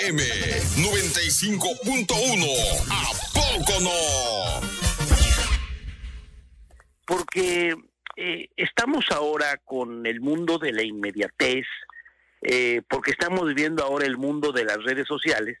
M 95.1. ¿A poco no? Porque estamos ahora con el mundo de la inmediatez, porque estamos viviendo ahora el mundo de las redes sociales,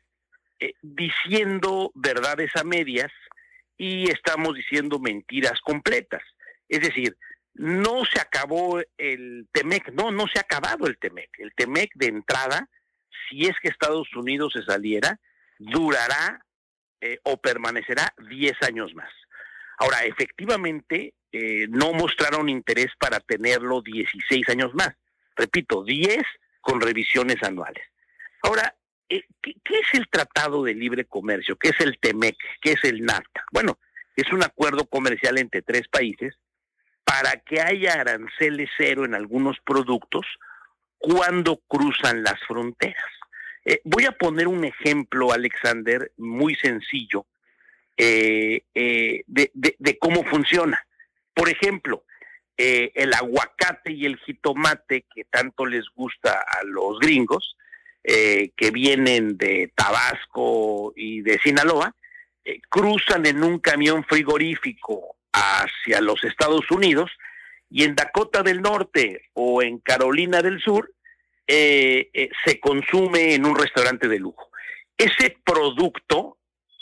diciendo verdades a medias y estamos diciendo mentiras completas. Es decir, no se acabó el TEMEC, no se ha acabado el TEMEC. El TEMEC de entrada, si es que Estados Unidos se saliera, durará o permanecerá 10 años más. Ahora, efectivamente, no mostraron interés para tenerlo 16 años más. Repito, 10 con revisiones anuales. Ahora, ¿qué es el Tratado de Libre Comercio? ¿Qué es el TEMEC? ¿Qué es el NAFTA? Bueno, es un acuerdo comercial entre 3 países para que haya aranceles cero en algunos productos cuando cruzan las fronteras. Voy a poner un ejemplo, Alexander, muy sencillo, de cómo funciona. Por ejemplo, el aguacate y el jitomate que tanto les gusta a los gringos, que vienen de Tabasco y de Sinaloa, cruzan en un camión frigorífico hacia los Estados Unidos, y en Dakota del Norte o en Carolina del Sur se consume en un restaurante de lujo. Ese producto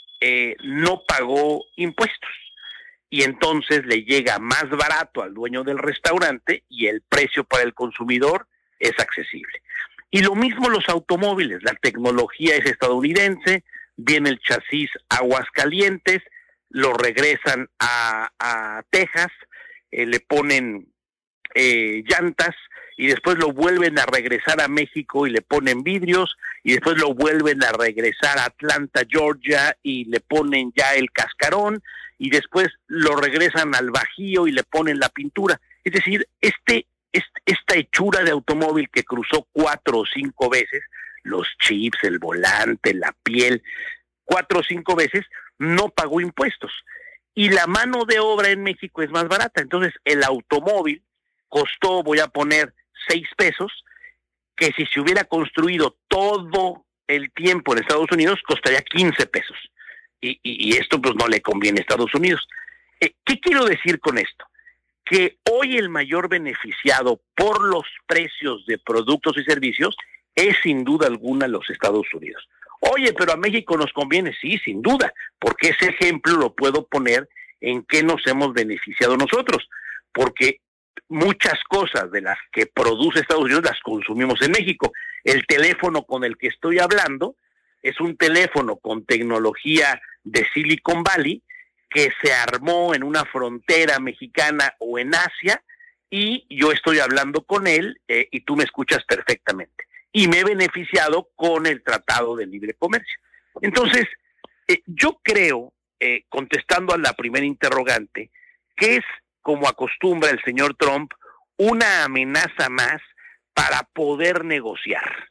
no pagó impuestos y entonces le llega más barato al dueño del restaurante y el precio para el consumidor es accesible. Y lo mismo los automóviles, la tecnología es estadounidense, viene el chasis Aguascalientes, lo regresan a Texas, le ponen llantas y después lo vuelven a regresar a México y le ponen vidrios y después lo vuelven a regresar a Atlanta, Georgia y le ponen ya el cascarón y después lo regresan al Bajío y le ponen la pintura. Es decir, esta hechura de automóvil que cruzó 4 o 5 veces, los chips, el volante, la piel, 4 o 5 veces, no pagó impuestos. Y la mano de obra en México es más barata. Entonces, el automóvil costó, voy a poner, 6 pesos, que si se hubiera construido todo el tiempo en Estados Unidos, costaría 15 pesos. Y esto pues no le conviene a Estados Unidos. ¿Qué quiero decir con esto? Que hoy el mayor beneficiado por los precios de productos y servicios es sin duda alguna los Estados Unidos. Oye, pero a México nos conviene, sí, sin duda, porque ese ejemplo lo puedo poner en qué nos hemos beneficiado nosotros, porque muchas cosas de las que produce Estados Unidos las consumimos en México. El teléfono con el que estoy hablando es un teléfono con tecnología de Silicon Valley que se armó en una frontera mexicana o en Asia y yo estoy hablando con él y tú me escuchas perfectamente. Y me he beneficiado con el Tratado de Libre Comercio. Entonces, yo creo, contestando a la primera interrogante, que es, como acostumbra el señor Trump, una amenaza más para poder negociar.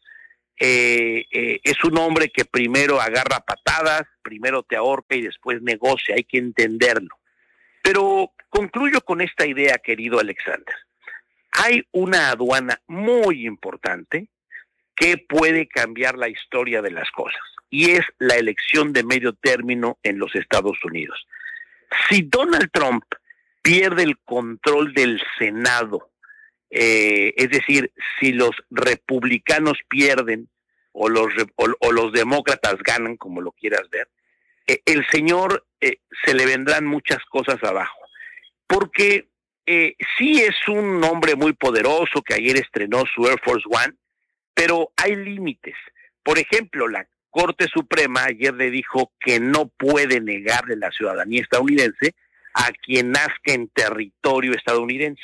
Es un hombre que primero agarra patadas, primero te ahorca y después negocia, hay que entenderlo. Pero concluyo con esta idea, querido Alexander. Hay una aduana muy importante que puede cambiar la historia de las cosas, y es la elección de medio término en los Estados Unidos. Si Donald Trump pierde el control del Senado, es decir, si los republicanos pierden o los demócratas ganan, como lo quieras ver, el señor se le vendrán muchas cosas abajo, porque sí es un hombre muy poderoso que ayer estrenó su Air Force One, pero hay límites. Por ejemplo, la Corte Suprema ayer le dijo que no puede negarle la ciudadanía estadounidense a quien nazca en territorio estadounidense.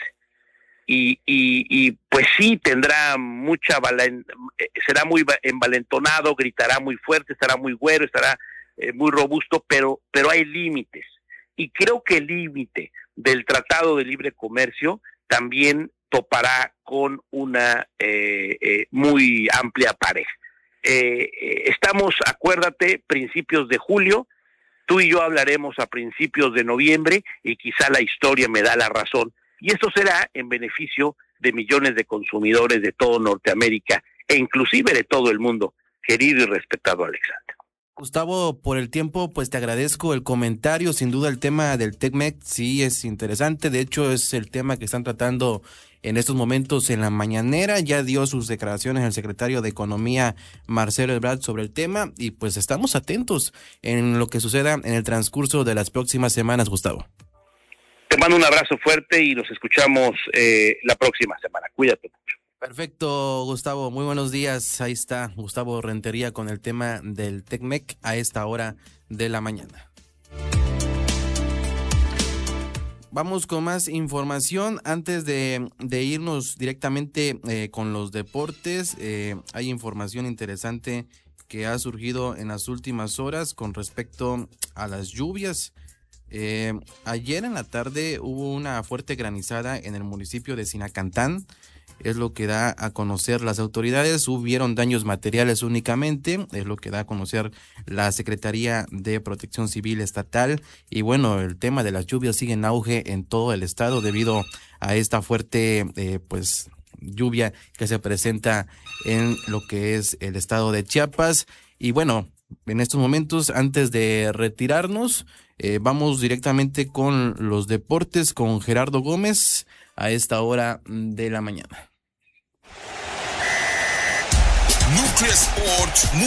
Y pues sí, tendrá será muy envalentonado, gritará muy fuerte, estará muy güero, estará muy robusto, pero hay límites. Y creo que el límite del Tratado de Libre Comercio también topará con una muy amplia pared. Estamos, acuérdate, principios de julio, tú y yo hablaremos a principios de noviembre y quizá la historia me da la razón. Y esto será en beneficio de millones de consumidores de todo Norteamérica e inclusive de todo el mundo. querido y respetado Alexander. Gustavo, por el tiempo, pues te agradezco el comentario. Sin duda el tema del TECMEC sí es interesante. De hecho, es el tema que están tratando en estos momentos en la mañanera. Ya dio sus declaraciones el secretario de Economía, Marcelo Ebrard, sobre el tema. Y pues estamos atentos en lo que suceda en el transcurso de las próximas semanas, Gustavo. Te mando un abrazo fuerte y nos escuchamos la próxima semana. Cuídate mucho. Perfecto, Gustavo. Muy buenos días. Ahí está Gustavo Rentería con el tema del TECMEC a esta hora de la mañana. Vamos con más información. Antes de irnos directamente con los deportes, hay información interesante que ha surgido en las últimas horas con respecto a las lluvias. Ayer en la tarde hubo una fuerte granizada en el municipio de Sinacantán. Es lo que da a conocer las autoridades. Hubieron daños materiales únicamente, es lo que da a conocer la Secretaría de Protección Civil Estatal. Y bueno, el tema de las lluvias sigue en auge en todo el estado debido a esta fuerte lluvia que se presenta en lo que es el estado de Chiapas. Y bueno, en estos momentos, antes de retirarnos, vamos directamente con los deportes con Gerardo Gómez a esta hora de la mañana. Núcleo Sports.